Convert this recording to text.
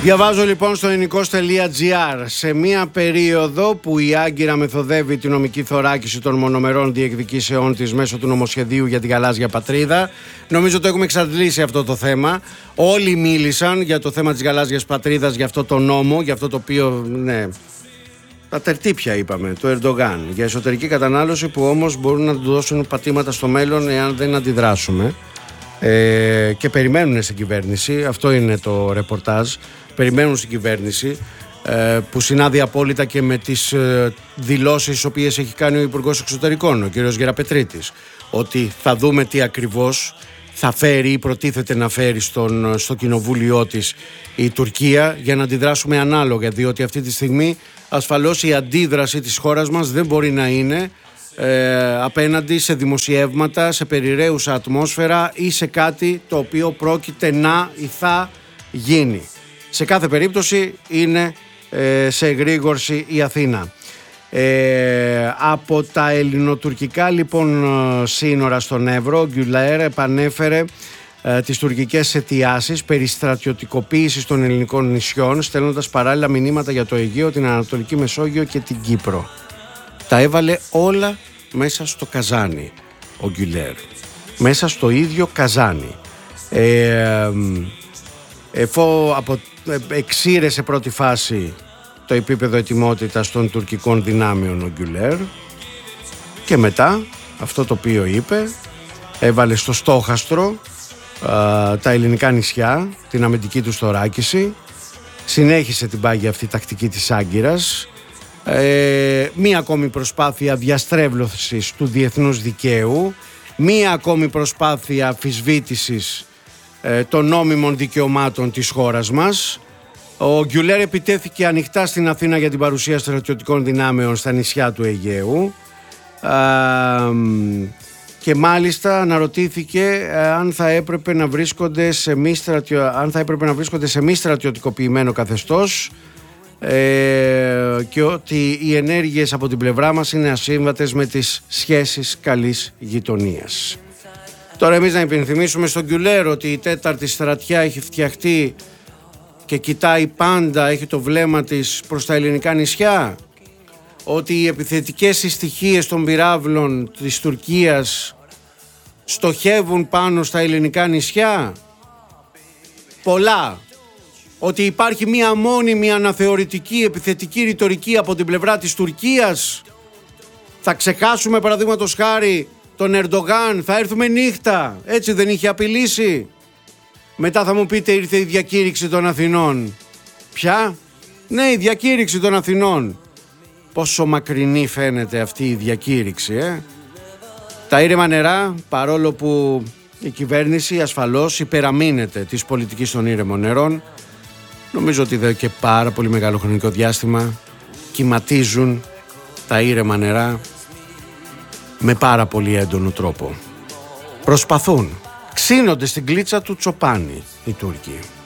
Διαβάζω λοιπόν στο ελληνικός.gr. Σε μία περίοδο που η Άγκυρα μεθοδεύει τη νομική θωράκιση των μονομερών διεκδικήσεών της μέσω του νομοσχεδίου για την γαλάζια πατρίδα. Νομίζω το έχουμε εξαντλήσει αυτό το θέμα. Όλοι μίλησαν για το θέμα της γαλάζιας πατρίδας, για αυτό το νόμο, για αυτό το οποίο, ναι, τα τερτύπια είπαμε, του Ερντογάν, για εσωτερική κατανάλωση που όμως μπορούν να του δώσουν πατήματα στο μέλλον εάν δεν αντιδράσουμε. Και περιμένουν στην κυβέρνηση, αυτό είναι το ρεπορτάζ, περιμένουν στην κυβέρνηση, που συνάδει απόλυτα και με τις δηλώσεις τις οποίες έχει κάνει ο Υπουργός Εξωτερικών, ο κ. Γεραπετρίτης, ότι θα δούμε τι ακριβώς θα φέρει ή προτίθεται να φέρει στο κοινοβούλιο της η Τουρκία, για να αντιδράσουμε ανάλογα, διότι αυτή τη στιγμή ασφαλώς η αντίδραση της χώρας μας δεν μπορεί να είναι απέναντι σε δημοσιεύματα, σε περιραίουσα ατμόσφαιρα ή σε κάτι το οποίο πρόκειται να ή θα γίνει. Σε κάθε περίπτωση είναι σε εγρήγορση η Αθήνα. Από τα ελληνοτουρκικά λοιπόν σύνορα στον Εύρο, ο Γκιουλέρ επανέφερε τις τουρκικές αιτιάσεις περί στρατιωτικοποίησης των ελληνικών νησιών, στέλνοντας παράλληλα μηνύματα για το Αιγαίο, την Ανατολική Μεσόγειο και την Κύπρο. Τα έβαλε όλα μέσα στο καζάνι ο Γκιουλέρ, μέσα στο ίδιο καζάνι. Εξήρε σε πρώτη φάση το επίπεδο ετοιμότητας των τουρκικών δυνάμεων ο Γκιουλέρ και μετά αυτό το οποίο είπε, έβαλε στο στόχαστρο τα ελληνικά νησιά, την αμυντική του θωράκιση, συνέχισε την πάγια αυτή τακτική της Άγκυρας. Μία ακόμη προσπάθεια διαστρέβλωσης του διεθνούς δικαίου, μία ακόμη προσπάθεια αμφισβήτησης των νόμιμων δικαιωμάτων της χώρας μας. Ο Γκιουλέρ επιτέθηκε ανοιχτά στην Αθήνα για την παρουσία στρατιωτικών δυνάμεων στα νησιά του Αιγαίου και μάλιστα αναρωτήθηκε αν θα έπρεπε να βρίσκονται σε μη στρατιωτικοποιημένο καθεστώς, και ότι οι ενέργειες από την πλευρά μας είναι ασύμβατες με τις σχέσεις καλής γειτονίας. Τώρα εμείς να υπενθυμίσουμε στον Γκιουλέρ ότι η τέταρτη στρατιά έχει φτιαχτεί και κοιτάει πάντα, έχει το βλέμμα της προς τα ελληνικά νησιά, ότι οι επιθετικές συστοιχίες των πυράβλων της Τουρκίας στοχεύουν πάνω στα ελληνικά νησιά. Πολλά. Ότι υπάρχει μία μόνιμη αναθεωρητική επιθετική ρητορική από την πλευρά της Τουρκίας. Θα ξεχάσουμε παραδείγματος χάρη τον Ερντογάν, θα έρθουμε νύχτα, έτσι δεν είχε απειλήσει? Μετά θα μου πείτε ήρθε η διακήρυξη των Αθηνών. Ποια? Ναι, η διακήρυξη των Αθηνών. Πόσο μακρινή φαίνεται αυτή η διακήρυξη, Τα ήρεμα νερά, παρόλο που η κυβέρνηση ασφαλώς υπεραμείνεται της πολιτικής των ήρεμων νερών, νομίζω ότι εδώ και πάρα πολύ μεγάλο χρονικό διάστημα κυματίζουν τα ήρεμα νερά με πάρα πολύ έντονο τρόπο. Προσπαθούν, ξύνονται στην κλίτσα του Τσοπάνη οι Τούρκοι.